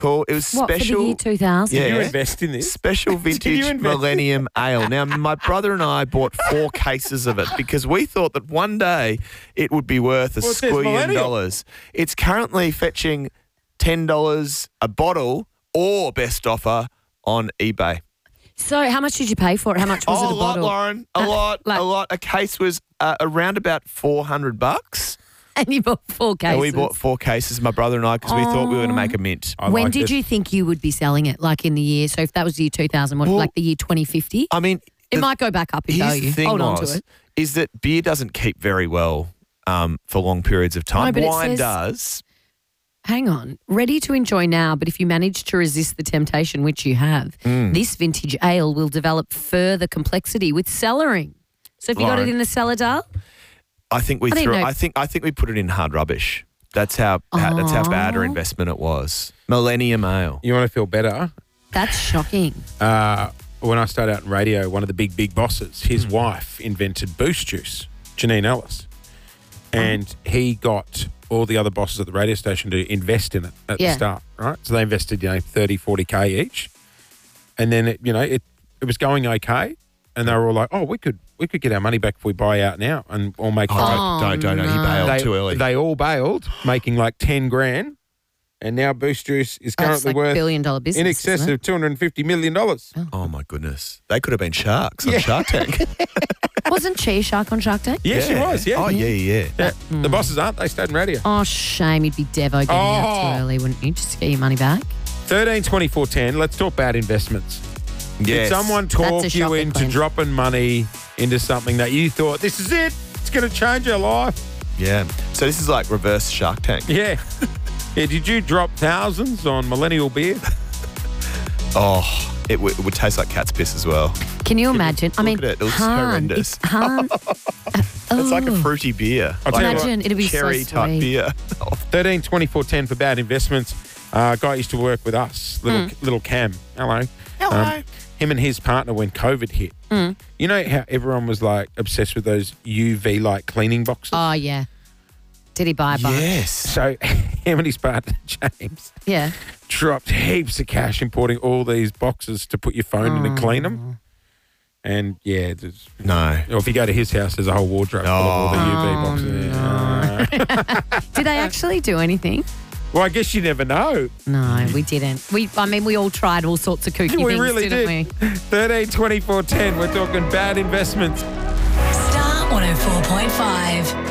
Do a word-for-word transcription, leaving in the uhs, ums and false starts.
Paul. It was What, for the special. year two thousand? Yeah. Did you invest in this? Special Did you vintage invest? Millennium Ale. Now, my brother and I bought four cases of it because we thought that one day it would be worth a Well, it says squillion millennial. dollars. It's currently fetching ten dollars a bottle or best offer on eBay. So how much did you pay for it? How much was oh, it a a lot, bottle? Lauren. A Uh, lot. like- a lot. A case was uh, around about four hundred bucks. And you bought four cases. And we bought four cases, my brother and I, because we thought we were going to make a mint. I When like did this. you think you would be selling it? Like in the year? So if that was the year two thousand, what, Well, like the year twenty fifty? I mean, It the- might go back up in here's value. the thing Hold on was, to it. is that beer doesn't keep very well um, for long periods of time. No, but it Wine says- does. Hang on. Ready to enjoy now, but if you manage to resist the temptation, which you have, Mm. this vintage ale will develop further complexity with cellaring. So if you got Lauren. it in the cellar, Dale? I think we I didn't threw. know- I think I think we put it in hard rubbish. That's how. how that's how bad our Oh. investment it was. Millennium Ale. You want to feel better? That's shocking. Uh, when I started out in radio, one of the big, big bosses, his Hmm. wife invented Boost Juice, Janine Ellis. And he got all the other bosses at the radio station to invest in it at Yeah. the start, right? So they invested, you know, thirty, forty K each. And then, it, you know, it, it was going okay. And they were all like, oh, we could we could get our money back if we buy out now and all make Oh, five. don't, don't, don't, don't. He no. bailed They, too early. they all bailed, making like ten grand. And now Boost Juice is That's currently like worth billion dollar business. in excess isn't it? of two hundred fifty million dollars. oh my goodness, they could have been sharks on Shark Tank. Wasn't Cheese Shark on Shark Tank? Yes, she was, yeah. Oh yeah, yeah. Yeah. The bosses aren't. They stayed in radio. Oh, shame. You'd be Devo getting out Oh. too early, wouldn't you? Just to get your money back. thirteen, twenty-four, ten. Let's talk about investments. Yes. Did someone That's a talk you shocking into claim. dropping money into something that you thought, this is it, it's going to change your life? Yeah. So this is like reverse Shark Tank. Yeah. Yeah, did you drop thousands on millennial beer? Oh, it, w- it would taste like cat's piss as well. Can you imagine? I look mean, at it. It looks Han, horrendous. It's Han. It's like a Oh. fruity beer. I'll like tell you what, Imagine it'd be so cherry type sweet. beer. thirteen, twenty-four, ten for bad investments. Uh, guy used to work with us, little Hmm. little Cam. Hello. Hello. Um, him and his partner when COVID hit. Hmm. You know how everyone was like obsessed with those U V light cleaning boxes? Oh, yeah. Did he buy a bunch? Yes. So him and his partner, James, Yeah. dropped heaps of cash importing all these boxes to put your phone in and clean them. And yeah, there's, No. or if you go to his house, there's a whole wardrobe full of all the U V boxes. Yeah. Did they actually do anything? Well, I guess you never know. No, we didn't. We, I mean, we all tried all sorts of kooky we things, really didn't did. we? thirteen, twenty-four, ten. We're talking bad investments. Star one oh four point five.